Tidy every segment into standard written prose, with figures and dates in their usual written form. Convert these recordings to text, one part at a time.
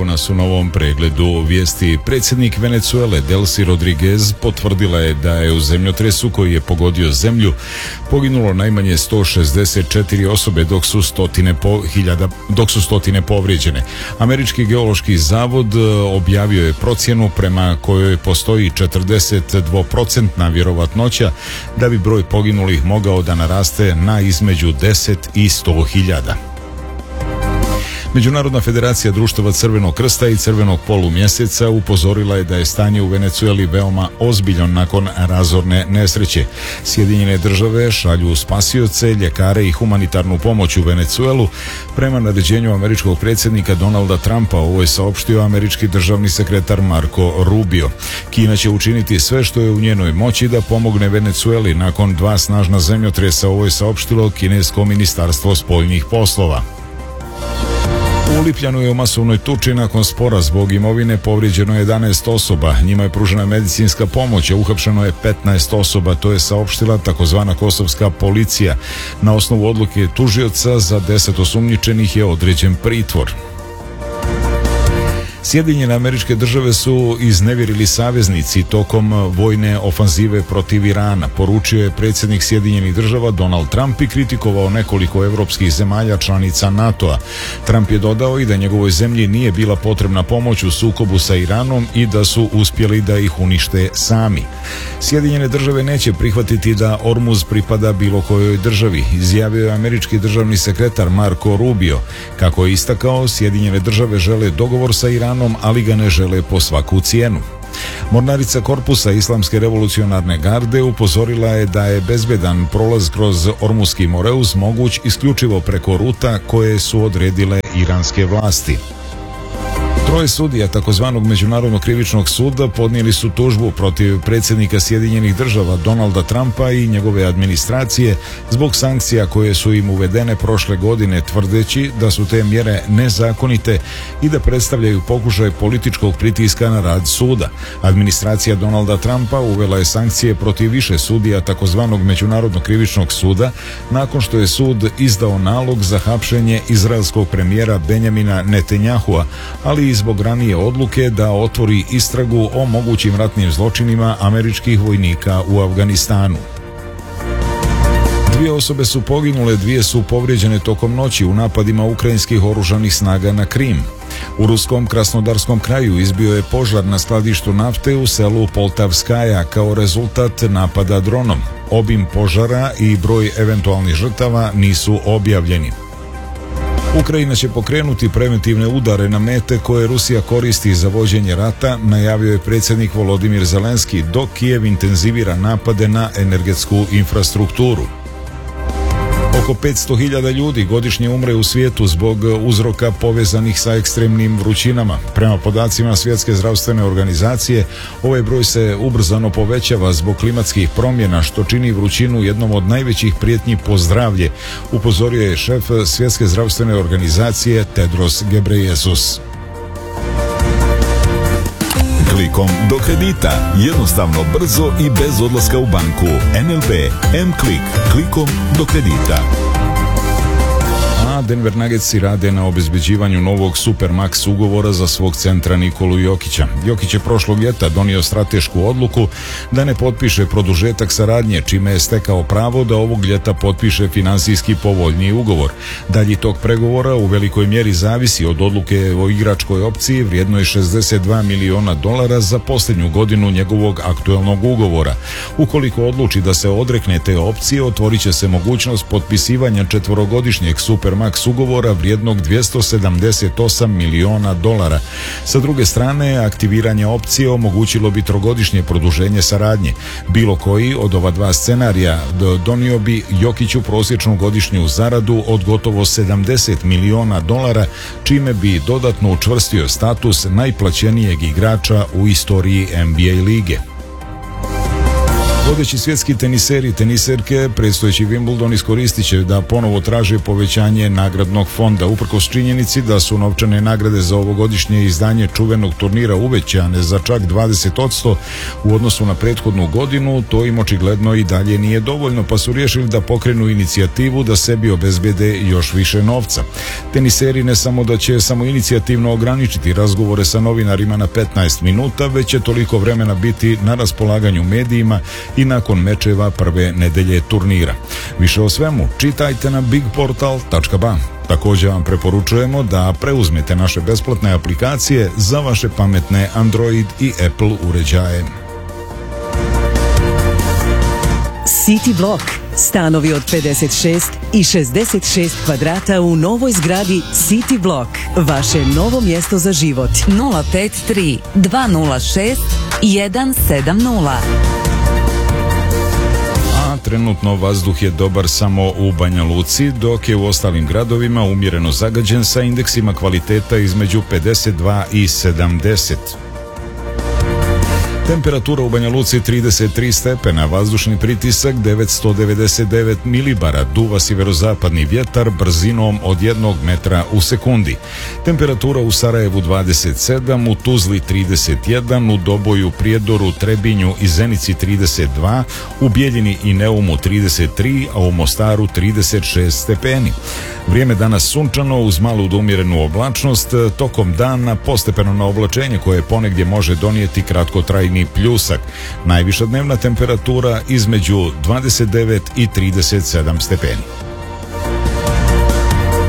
danas u novom pregledu vijesti. Predsjednik Venezuele Delcy Rodriguez potvrdila je da je u zemljotresu koji je pogodio zemlju poginulo najmanje 164 osobe, dok su stotine povrijeđene. Američki geološki zavod objavio je procjenu prema kojoj postoji 42% vjerovatnoća da bi broj poginulih mogao da naraste na između 10 i 100.000. Međunarodna federacija društava Crvenog krsta i Crvenog polumjeseca upozorila je da je stanje u Venezueli veoma ozbiljno nakon razorne nesreće. Sjedinjene države šalju spasioce, ljekare i humanitarnu pomoć u Venezuelu prema naređenju američkog predsjednika Donalda Trumpa, ovo je saopštio američki državni sekretar Marco Rubio. Kina će učiniti sve što je u njenoj moći da pomogne Venezueli nakon 2 snažna zemljotresa, ovo je saopštilo kinesko ministarstvo spoljnih poslova. U Lipljanu je u masovnoj tuči nakon spora zbog imovine povrijeđeno 11 osoba. Njima je pružena medicinska pomoć, a uhapšeno je 15 osoba, to je saopštila takozvana kosovska policija. Na osnovu odluke tužioca za 10 osumnjičenih je određen pritvor. Sjedinjene Američke Države su iznevjerili saveznici tokom vojne ofanzive protiv Irana, poručio je predsjednik Sjedinjenih Država Donald Trump i kritikovao nekoliko evropskih zemalja članica NATO-a. Trump je dodao i da njegovoj zemlji nije bila potrebna pomoć u sukobu sa Iranom i da su uspjeli da ih unište sami. Sjedinjene Države neće prihvatiti da Ormuz pripada bilo kojoj državi, izjavio je američki državni sekretar Marco Rubio. Kako je istakao, Sjedinjene Države žele dogovor sa Iranom, ali ga ne žele po svaku cijenu. Mornarica korpusa Islamske revolucionarne garde upozorila je da je bezbedan prolaz kroz Ormuski Moreus moguć isključivo preko ruta koje su odredile iranske vlasti. 3 sudija takozvanog Međunarodnog krivičnog suda podnijeli su tužbu protiv predsjednika Sjedinjenih Država Donalda Trumpa i njegove administracije zbog sankcija koje su im uvedene prošle godine, tvrdeći da su te mjere nezakonite i da predstavljaju pokušaj političkog pritiska na rad suda. Administracija Donalda Trumpa uvela je sankcije protiv više sudija takozvanog Međunarodnog krivičnog suda nakon što je sud izdao nalog za hapšenje izraelskog premijera Benjamina Netanjahua, ali i zbog ranije odluke da otvori istragu o mogućim ratnim zločinima američkih vojnika u Afganistanu. 2 osobe su poginule, 2 su povrijeđene tokom noći u napadima ukrajinskih oružanih snaga na Krim. U ruskom Krasnodarskom kraju izbio je požar na skladištu nafte u selu Poltavskaja kao rezultat napada dronom. Obim požara i broj eventualnih žrtava nisu objavljeni. Ukrajina će pokrenuti preventivne udare na mete koje Rusija koristi za vođenje rata, najavio je predsjednik Volodimir Zelenski, dok Kijev intenzivira napade na energetsku infrastrukturu. Oko 500.000 ljudi godišnje umre u svijetu zbog uzroka povezanih sa ekstremnim vrućinama. Prema podacima Svjetske zdravstvene organizacije, ovaj broj se ubrzano povećava zbog klimatskih promjena, što čini vrućinu jednom od najvećih prijetnji po zdravlje, upozorio je šef Svjetske zdravstvene organizacije Tedros Ghebreyesus. Klikom do kredita, jednostavno, brzo i bez odlaska u banku. NLB M-Klik, klikom do kredita. Denver Nuggetsi rade na obezbeđivanju novog Supermax ugovora za svog centra Nikolu Jokića. Jokić je prošlog ljeta donio stratešku odluku da ne potpiše produžetak saradnje, čime je stekao pravo da ovog ljeta potpiše finansijski povoljniji ugovor. Dalji tok pregovora u velikoj mjeri zavisi od odluke o igračkoj opciji vrijednoj $62 miliona za posljednju godinu njegovog aktuelnog ugovora. Ukoliko odluči da se odrekne te opcije, otvorit će se mogućnost potpisivanja 4-godišnjeg Supermax ugovora vrijednog $278 miliona. Sa druge strane, aktiviranje opcije omogućilo bi 3-godišnje produženje saradnje. Bilo koji od ova 2 scenarija donio bi Jokiću prosječnu godišnju zaradu od gotovo $70 miliona, čime bi dodatno učvrstio status najplaćenijeg igrača u istoriji NBA lige. Vodeći svjetski teniseri i teniserke predstojeći Wimbledon iskoristit će da ponovo traže povećanje nagradnog fonda. Uprkos činjenici da su novčane nagrade za ovogodišnje izdanje čuvenog turnira uvećane za čak 20% u odnosu na prethodnu godinu, to im očigledno i dalje nije dovoljno, pa su riješili da pokrenu inicijativu da sebi obezbede još više novca. Teniseri ne samo da će samoinicijativno ograničiti razgovore sa novinarima na 15 minuta, već će toliko vremena biti na raspolaganju medijima i nakon mečeva prve nedelje turnira. Više o svemu čitajte na bigportal.ba. Također vam preporučujemo da preuzmete naše besplatne aplikacije za vaše pametne Android i Apple uređaje. City Block. Stanovi od 56 i 66 kvadrata u novoj zgradi City Block. Vaše novo mjesto za život. 053 206 170. Trenutno vazduh je dobar samo u Banja Luci, dok je u ostalim gradovima umjereno zagađen sa indeksima kvaliteta između 52 i 70. Temperatura u Banja Luci 33 stepena, vazdušni pritisak 999 milibara, duva sjeverozapadni vjetar brzinom od 1 metra u sekundi. Temperatura u Sarajevu 27, u Tuzli 31, u Doboju, Prijedoru, Trebinju i Zenici 32, u Bijeljini i Neumu 33, a u Mostaru 36 stepeni. Vrijeme danas sunčano uz malu do umjerenu oblačnost, tokom dana postepeno na oblačenje koje ponegdje može donijeti kratkotrajni pljusak. Najviša dnevna temperatura između 29 i 37 stepeni.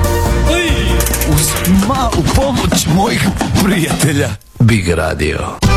Uz malu pomoć mojih prijatelja Big Radio.